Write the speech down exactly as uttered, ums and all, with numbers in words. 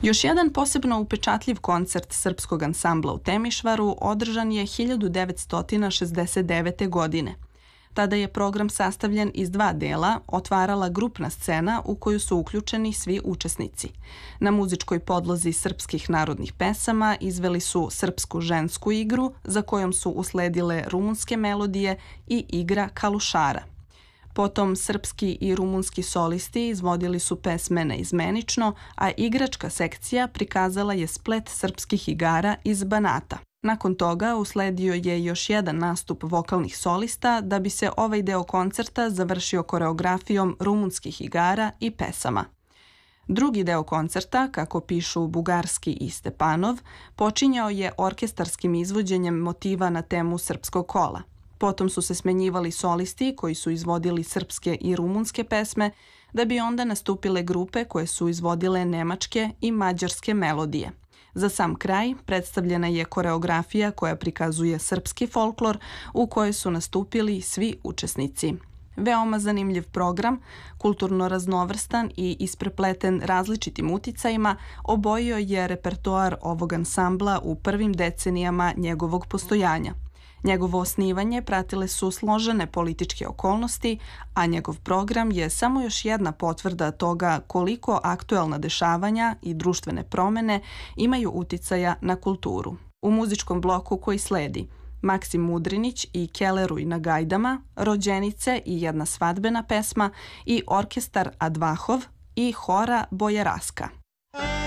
Još jedan posebno upečatljiv koncert srpskog ansambla u Temišvaru održan je hiljadu devetsto šezdeset devete. godine. Tada je program sastavljen iz dva dela, otvarala grupna scena u koju su uključeni svi učesnici. Na muzičkoj podlozi srpskih narodnih pesama izveli su srpsku žensku igru, za kojom su usledile rumunske melodije i igra kalušara. Potom srpski i rumunski solisti izvodili su pesme neizmenično, a igračka sekcija prikazala je splet srpskih igara iz Banata. Nakon toga usledio je još jedan nastup vokalnih solista da bi se ovaj deo koncerta završio koreografijom rumunskih igara i pesama. Drugi deo koncerta, kako pišu Bugarski i Stepanov, počinjao je orkestarskim izvođenjem motiva na temu srpskog kola. Potom su se smenjivali solisti koji su izvodili srpske i rumunske pesme, da bi onda nastupile grupe koje su izvodile nemačke i mađarske melodije. Za sam kraj predstavljena je koreografija koja prikazuje srpski folklor u kojoj su nastupili svi učesnici. Veoma zanimljiv program, kulturno raznovrstan i isprepleten različitim uticajima, obojio je repertoar ovog ansambla u prvim decenijama njegovog postojanja. Njegovo osnivanje pratile su složene političke okolnosti, a njegov program je samo još jedna potvrda toga koliko aktuelna dešavanja i društvene promene imaju uticaja na kulturu. U muzičkom bloku koji sledi Maksim Mudrinić i Keleruj na gajdama, Rođenice i jedna svadbena pesma i orkestar Advahov i hora Bojeraska.